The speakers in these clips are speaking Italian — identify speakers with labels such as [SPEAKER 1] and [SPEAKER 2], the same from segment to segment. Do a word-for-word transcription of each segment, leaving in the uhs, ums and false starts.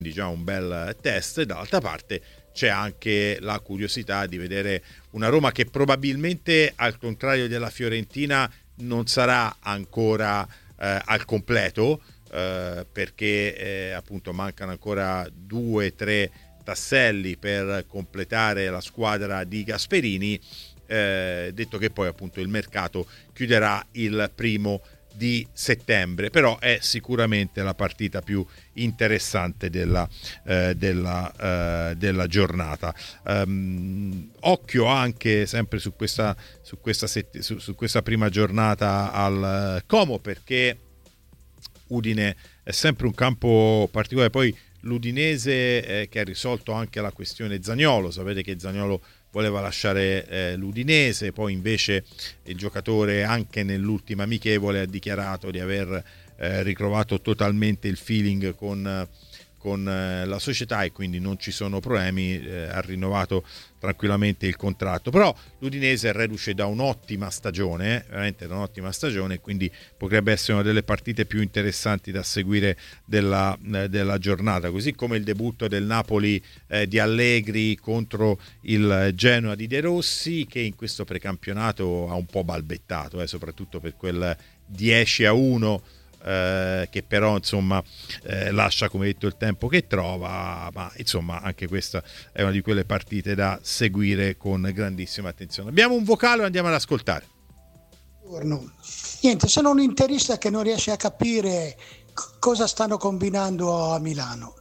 [SPEAKER 1] già un bel test. Dall'altra parte c'è anche la curiosità di vedere una Roma che probabilmente, al contrario della Fiorentina, non sarà ancora eh, al completo, eh, perché eh, appunto mancano ancora due tre tasselli per completare la squadra di Gasperini, eh, detto che poi appunto il mercato chiuderà il primo di settembre. Però è sicuramente la partita più interessante della, eh, della, eh, della giornata. Um, occhio anche sempre su questa, su, questa sett- su, su questa prima giornata al Como, perché Udine è sempre un campo particolare. Poi l'Udinese eh, che ha risolto anche la questione Zaniolo, sapete che Zaniolo voleva lasciare eh, l'Udinese, poi invece il giocatore anche nell'ultima amichevole ha dichiarato di aver eh, ritrovato totalmente il feeling con, con eh, la società, e quindi non ci sono problemi, eh, ha rinnovato tranquillamente il contratto. Però l'Udinese è reduce da un'ottima stagione, veramente da un'ottima stagione, quindi potrebbe essere una delle partite più interessanti da seguire della, eh, della giornata, così come il debutto del Napoli eh, di Allegri contro il Genoa di De Rossi, che in questo precampionato ha un po' balbettato, eh, soprattutto per quel dieci a uno Eh, che però insomma eh, lascia, come detto, il tempo che trova. Ma insomma anche questa è una di quelle partite da seguire con grandissima attenzione. Abbiamo un vocale, andiamo ad ascoltare.
[SPEAKER 2] Niente, sono un interista che non riesce a capire c- cosa stanno combinando a Milano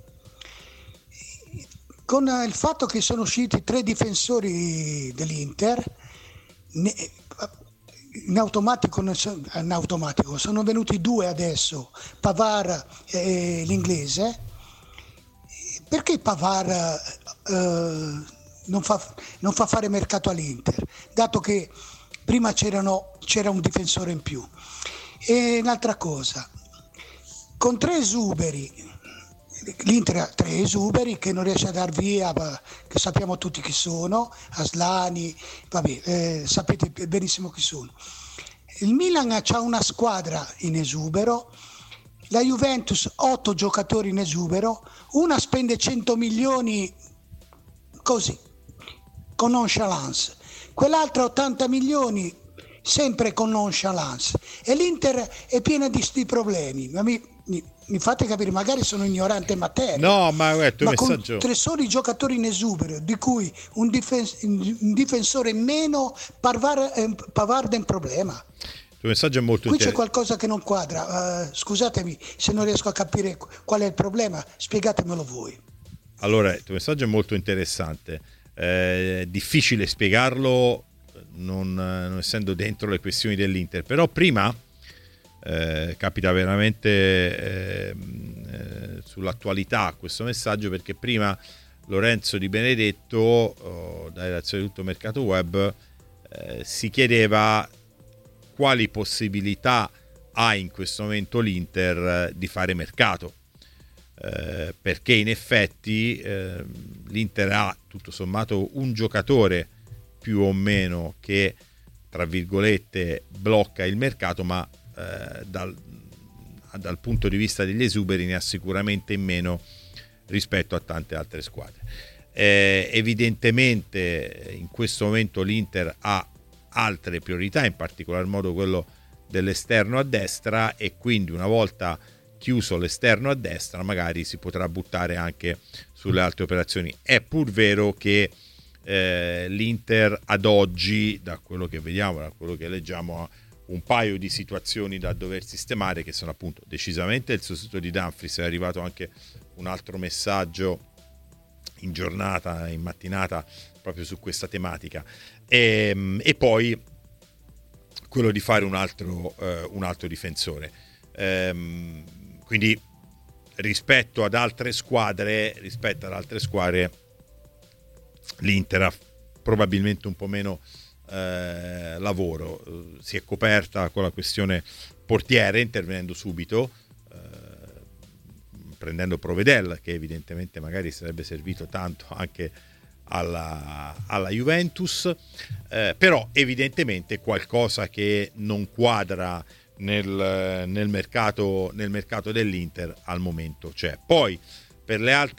[SPEAKER 2] con il fatto che sono usciti tre difensori dell'Inter. Ne, in automatico, in automatico sono venuti due adesso, Pavard e l'inglese. Perché Pavard eh, non, fa, non fa fare mercato all'Inter, dato che prima c'erano, c'era un difensore in più? E un'altra cosa, con tre esuberi, l'Inter ha tre esuberi che non riesce a dar via, che sappiamo tutti chi sono, Aslani, vabbè, eh, sapete benissimo chi sono. Il Milan ha una squadra in esubero, la Juventus otto giocatori in esubero, una spende cento milioni così, con nonchalance, quell'altra ottanta milioni sempre con nonchalance, e l'Inter è piena di sti problemi. Ma mi, mi, mi fate capire, magari sono ignorante in materia,
[SPEAKER 1] no, ma, guarda,
[SPEAKER 2] ma
[SPEAKER 1] messaggio...
[SPEAKER 2] con tre soli giocatori in esubero, di cui un, difens- un difensore in meno, Pavard è un problema.
[SPEAKER 1] Il tuo messaggio è molto
[SPEAKER 2] Qui
[SPEAKER 1] inter-
[SPEAKER 2] c'è qualcosa che non quadra, uh, scusatemi se non riesco a capire qual è il problema, spiegatemelo voi.
[SPEAKER 1] Allora, il tuo messaggio è molto interessante, è difficile spiegarlo non, non essendo dentro le questioni dell'Inter, però prima eh, capita veramente eh, eh, sull'attualità questo messaggio, perché prima Lorenzo Di Benedetto, oh, da redazione di Tutto Mercato Web, eh, si chiedeva quali possibilità ha in questo momento l'Inter di fare mercato, eh, perché in effetti eh, l'Inter ha tutto sommato un giocatore più o meno che, tra virgolette, blocca il mercato, ma eh, dal, dal punto di vista degli esuberi ne ha sicuramente in meno rispetto a tante altre squadre. Eh, evidentemente in questo momento l'Inter ha altre priorità, in particolar modo quello dell'esterno a destra, e quindi una volta chiuso l'esterno a destra magari si potrà buttare anche sulle altre operazioni. È pur vero che eh, l'Inter ad oggi, da quello che vediamo, da quello che leggiamo, ha un paio di situazioni da dover sistemare, che sono appunto decisamente il sostituto di Dumfries. È arrivato anche un altro messaggio in giornata, in mattinata, proprio su questa tematica, e, e poi quello di fare un altro, eh, un altro difensore. Ehm, quindi rispetto ad altre squadre, rispetto ad altre squadre, l'Inter ha probabilmente un po' meno eh, lavoro. Si è coperta con la questione portiere, intervenendo subito, prendendo Provedel, che evidentemente magari sarebbe servito tanto anche alla, alla Juventus, eh, però evidentemente qualcosa che non quadra nel, nel, mercato, nel mercato dell'Inter al momento c'è. Poi per le altre